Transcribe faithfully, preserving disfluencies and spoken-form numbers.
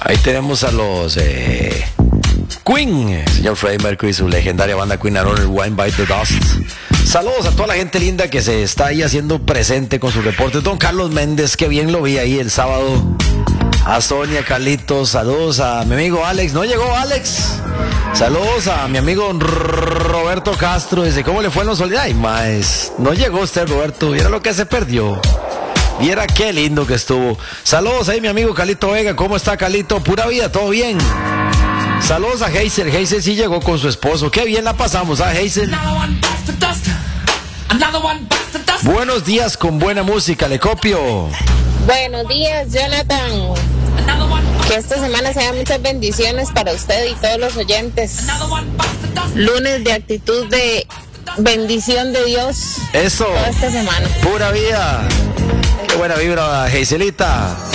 Ahí tenemos a los eh, Queen, señor Freddie Mercury y su legendaria banda Queen and Honor, Wine by the Dust. Saludos a toda la gente linda que se está ahí haciendo presente con sus reportes. Don Carlos Méndez, que bien lo vi ahí el sábado. A Sonia, Carlitos, saludos a mi amigo Alex. ¿No llegó Alex? Saludos a mi amigo Roberto Castro. Dice, ¿cómo le fue en los Solidaridad? Ay, maes, no llegó usted, Roberto. Viera lo que se perdió. Viera qué lindo que estuvo. Saludos ahí, mi amigo Calito Vega. ¿Cómo está, Calito? Pura vida, ¿todo bien? Saludos a Hazel. Hazel sí llegó con su esposo. Qué bien la pasamos, ¿ah, Hazel? Buenos días con buena música, le copio. Buenos días, Jonathan. Que esta semana sea muchas bendiciones para usted y todos los oyentes. Lunes de actitud de bendición de Dios. Eso. Toda esta semana. Pura vida. Qué buena vibra, Hazelita.